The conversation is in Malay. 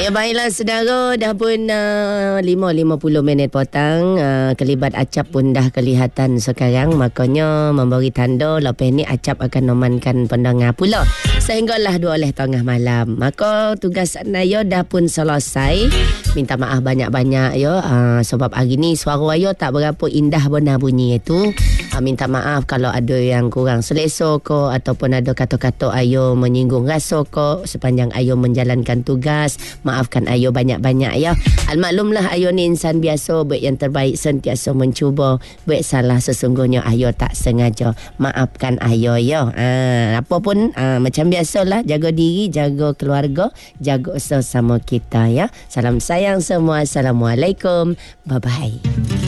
Ya baiklah saudara, dah pun 5.50 minit petang. Kelibat Acap pun dah kelihatan sekarang. Makanya memberi tanda lepas ni Acap akan nomankan pendengar pula sehinggalah 12 tengah malam. Maka tugas Ayo dah pun selesai. Minta maaf banyak-banyak ya, sebab hari ni suara Ayo tak berapa indah benar bunyi itu. Minta maaf kalau ada yang kurang selesa ke, ataupun ada kata-kata Ayo menyinggung rasa ke sepanjang Ayo menjalankan tugas. Maafkan Ayo banyak-banyak ya. Almaklumlah Ayo ni insan biasa, baik yang terbaik sentiasa mencuba. Baik salah sesungguhnya Ayo tak sengaja. Maafkan Ayo ya. Apa pun macam biasalah, jaga diri, jaga keluarga, jaga sesama kita ya. Salam sayang semua. Assalamualaikum. Bye bye.